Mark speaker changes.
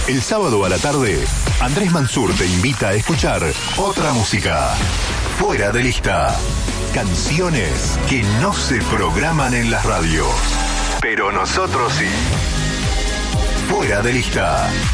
Speaker 1: El sábado a la tarde, Andrés Mansur te invita a escuchar otra música. Fuera de lista. Canciones que no se programan en las radios. Pero nosotros sí. Fuera de lista.